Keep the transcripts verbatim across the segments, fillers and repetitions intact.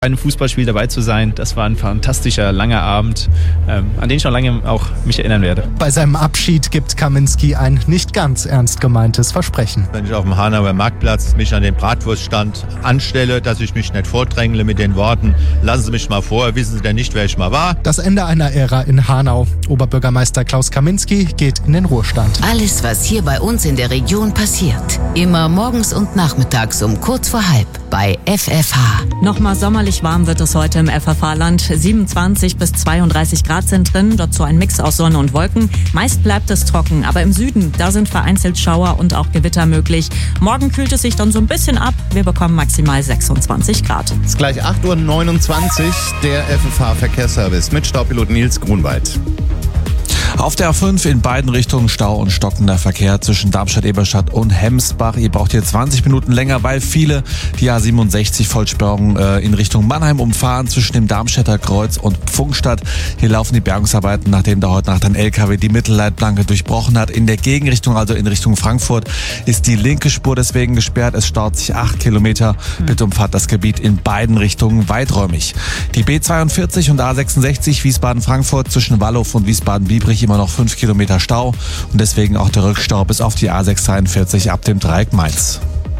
Bei einem Fußballspiel dabei zu sein, das war ein fantastischer, langer Abend, ähm, an den ich noch lange auch mich erinnern werde. Bei seinem Abschied gibt Kaminski ein nicht ganz ernst gemeintes Versprechen. Wenn ich auf dem Hanauer Marktplatz mich an den Bratwurststand anstelle, dass ich mich nicht vordrängle mit den Worten, lassen Sie mich mal vor, wissen Sie denn nicht, wer ich mal war? Das Ende einer Ära in Hanau. Oberbürgermeister Klaus Kaminski geht in den Ruhestand. Alles, was hier bei uns in der Region passiert. Immer morgens und nachmittags um kurz vor halb bei F F H. Nochmal sommerlich warm wird es heute im F F H-Land. siebenundzwanzig bis zweiunddreißig Grad sind drin, dazu ein Mix aus Sonne und Wolken. Meist bleibt es trocken, aber im Süden, da sind vereinzelt Schauer und auch Gewitter möglich. Morgen kühlt es sich dann so ein bisschen ab. Wir bekommen maximal sechsundzwanzig Grad. Es ist gleich acht Uhr neunundzwanzig, der F F H-Verkehrsservice mit Staubpilot Nils Grunwald. Auf der A fünf in beiden Richtungen Stau und stockender Verkehr zwischen Darmstadt-Eberstadt und Hemsbach. Ihr braucht hier zwanzig Minuten länger, weil viele die A siebenundsechzig Vollsperrung äh, in Richtung Mannheim umfahren zwischen dem Darmstädter Kreuz und Pfungstadt. Hier laufen die Bergungsarbeiten, nachdem da heute Nacht ein L K W die Mittelleitplanke durchbrochen hat. In der Gegenrichtung, also in Richtung Frankfurt, ist die linke Spur deswegen gesperrt. Es staut sich acht Kilometer. Bitte umfahrt das Gebiet in beiden Richtungen weiträumig. Die B zweiundvierzig und A sechsundsechzig Wiesbaden-Frankfurt zwischen Wallow und Wiesbaden-Biebrich immer noch fünf Kilometer Stau und deswegen auch der Rückstau bis auf die A sechshundertdreiundvierzig ab dem Dreieck Mainz.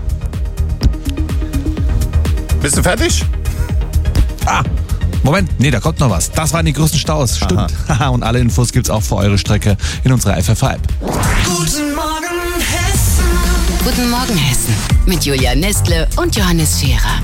Bist du fertig? Ah, Moment, nee, da kommt noch was. Das waren die größten Staus, stimmt. Haha, und alle Infos gibt's auch für eure Strecke in unserer F F H-App. Guten Morgen Hessen. Guten Morgen Hessen mit Julia Nestle und Johannes Scherer.